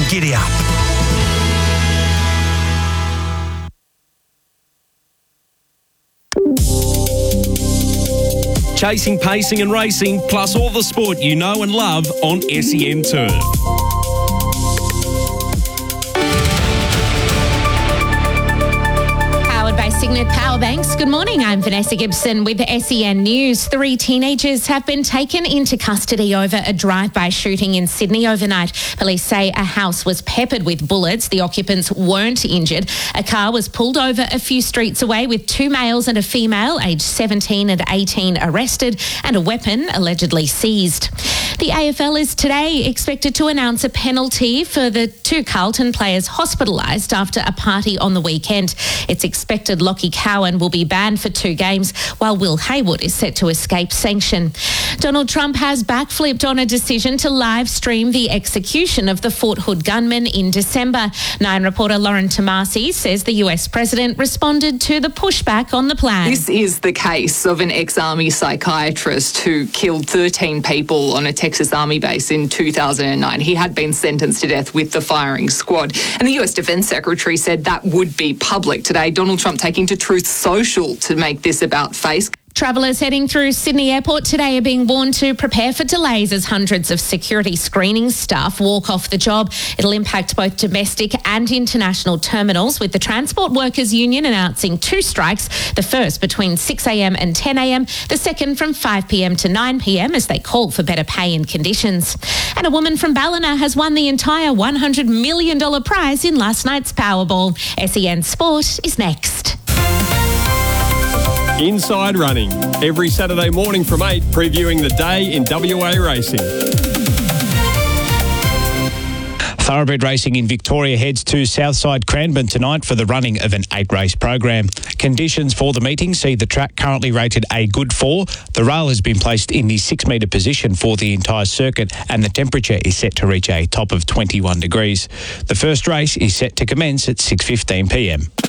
Giddy Up. Chasing, pacing and racing, plus all the sport you know and love on SEN Turf. Powered by Signet Power Banks. Good morning, I'm Vanessa Gibson with SEN News. 3 teenagers have been taken into custody over a drive-by shooting in Sydney overnight. Police say a house was peppered with bullets. The occupants weren't injured. A car was pulled over a few streets away with 2 males and a female, aged 17 and 18, arrested and a weapon allegedly seized. The AFL is today expected to announce a penalty for the 2 Carlton players hospitalised after a party on the weekend. It's expected Lockie Cowan will be banned for 2 games, while Will Hayward is set to escape sanction. Donald Trump has backflipped on a decision to live stream the execution of the Fort Hood gunman in December. Nine reporter Lauren Tomasi says the US president responded to the pushback on the plan. This is the case of an ex-army psychiatrist who killed 13 people on a Texas Army base in 2009. He had been sentenced to death with the firing squad. And the US Defense Secretary said that would be public today. Donald Trump taking to Truth Social to make this about face. Travellers heading through Sydney Airport today are being warned to prepare for delays as hundreds of security screening staff walk off the job. It'll impact both domestic and international terminals, with the Transport Workers Union announcing 2 strikes, the first between 6 a.m. and 10 a.m, the second from 5 p.m. to 9 p.m, as they call for better pay and conditions. And a woman from Ballina has won the entire $100 million prize in last night's Powerball. SEN Sport is next. Inside Running, every Saturday morning from 8, previewing the day in WA racing. Thoroughbred Racing in Victoria heads to Southside Cranbourne tonight for the running of an 8-race program. Conditions for the meeting see the track currently rated a good 4. The rail has been placed in the 6-metre position for the entire circuit, and the temperature is set to reach a top of 21 degrees. The first race is set to commence at 6:15 p.m.